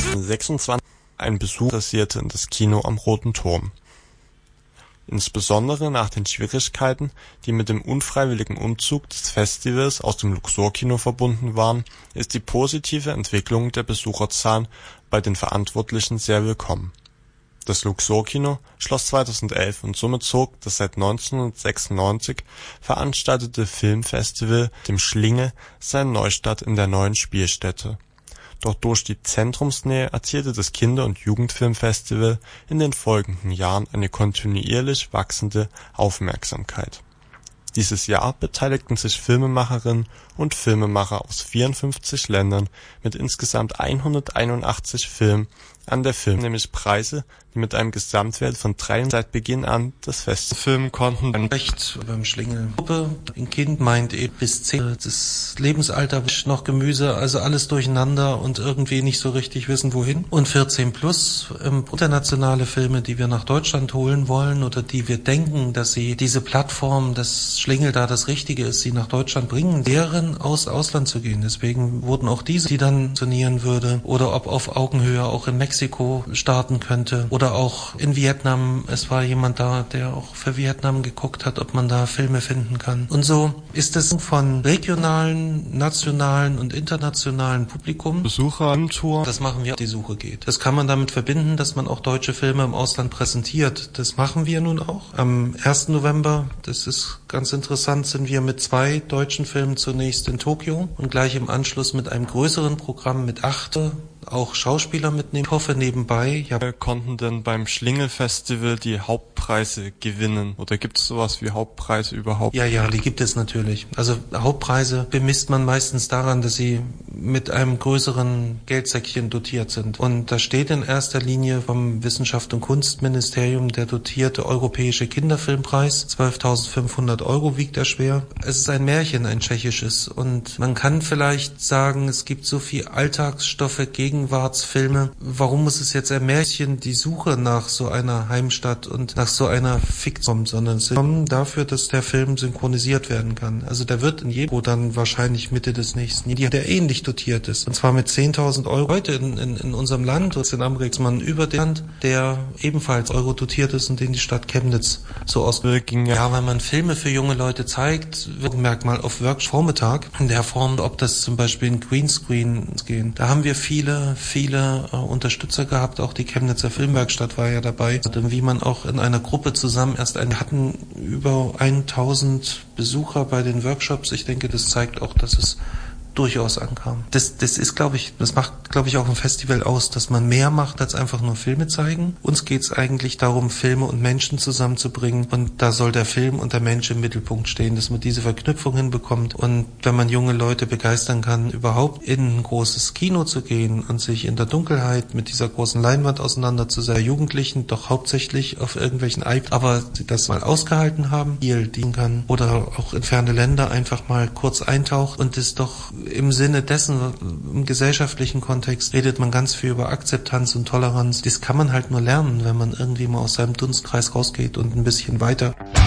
26 ein Besuch interessierte in das Kino am Roten Turm. Insbesondere nach den Schwierigkeiten, die mit dem unfreiwilligen Umzug des Festivals aus dem Luxor-Kino verbunden waren, ist die positive Entwicklung der Besucherzahlen bei den Verantwortlichen sehr willkommen. Das Luxor-Kino schloss 2011 und somit zog das seit 1996 veranstaltete Filmfestival dem Schlingel seinen Neustart in der neuen Spielstätte. Doch durch die Zentrumsnähe erzielte das Kinder- und Jugendfilmfestival in den folgenden Jahren eine kontinuierlich wachsende Aufmerksamkeit. Dieses Jahr beteiligten sich Filmemacherinnen und Filmemacher aus 54 Ländern mit insgesamt 181 Filmen an der Film, nämlich Preise, die mit einem Gesamtwert von 3 seit Beginn an des Festivals Filmen konnten. Ein Recht beim Schlingel. Gruppe, ein Kind meint eben bis 10. Das Lebensalter noch Gemüse, also alles durcheinander und irgendwie nicht so richtig wissen, wohin. Und 14 plus internationale Filme, die wir nach Deutschland holen wollen oder die wir denken, dass sie diese Plattform, das Schlingel da das Richtige ist, sie nach Deutschland bringen, deren aus Ausland zu gehen. Deswegen wurden auch diese, die dann funktionieren würde, oder ob auf Augenhöhe auch in Mexiko starten könnte oder auch in Vietnam. Es war jemand da, der auch für Vietnam geguckt hat, ob man da Filme finden kann. Und so ist es von regionalen, nationalen und internationalen Publikum Besucherantour. Das machen wir, auf die Suche geht. Das kann man damit verbinden, dass man auch deutsche Filme im Ausland präsentiert. Das machen wir nun auch. Am 1. November, das ist ganz interessant, sind wir mit 2 deutschen Filmen zunächst in Tokio und gleich im Anschluss mit einem größeren Programm mit 8 auch Schauspieler mitnehmen. Ich hoffe nebenbei. Konnten denn beim Schlingel-Festival die Hauptpreise gewinnen? Oder gibt es sowas wie Hauptpreise überhaupt? Ja, die gibt es natürlich. Also Hauptpreise bemisst man meistens daran, dass sie mit einem größeren Geldsäckchen dotiert sind. Und da steht in erster Linie vom Wissenschaft- und Kunstministerium der dotierte Europäische Kinderfilmpreis. 12.500 € wiegt er schwer. Es ist ein Märchen, ein tschechisches. Und man kann vielleicht sagen, es gibt so viel Alltagsstoffe, Gegenwartsfilme. Warum muss es jetzt ein Märchen die Suche nach so einer Heimstatt und nach so einer Fiktion, sondern es kommen dafür, dass der Film synchronisiert werden kann. Also der wird in jedem, dann wahrscheinlich Mitte des nächsten Jahres, der ähnlich dotiert ist. Und zwar mit 10.000 €. Heute in unserem Land, in Amerika, ist man über den Land, der ebenfalls Euro dotiert ist und den die Stadt Chemnitz so ausging. Ja, weil man Filme für junge Leute zeigt, merkt mal auf Workshop-Vormittag in der Form, ob das zum Beispiel in Greenscreen gehen. Da haben wir viele Unterstützer gehabt, auch die Chemnitzer Filmwerkstatt war ja dabei, wie man auch in einer Gruppe zusammen hatten über 1.000 Besucher bei den Workshops. Ich denke, das zeigt auch, dass es durchaus ankam. Das macht, glaube ich, auch ein Festival aus, dass man mehr macht als einfach nur Filme zeigen. Uns geht es eigentlich darum, Filme und Menschen zusammenzubringen und da soll der Film und der Mensch im Mittelpunkt stehen, dass man diese Verknüpfung hinbekommt und wenn man junge Leute begeistern kann, überhaupt in ein großes Kino zu gehen und sich in der Dunkelheit mit dieser großen Leinwand auseinanderzusetzen, Jugendlichen doch hauptsächlich auf irgendwelchen iPads, aber das mal ausgehalten haben, hier dienen kann oder auch in ferne Länder einfach mal kurz eintaucht und es doch im Sinne dessen, im gesellschaftlichen Kontext, redet man ganz viel über Akzeptanz und Toleranz. Das kann man halt nur lernen, wenn man irgendwie mal aus seinem Dunstkreis rausgeht und ein bisschen weiter.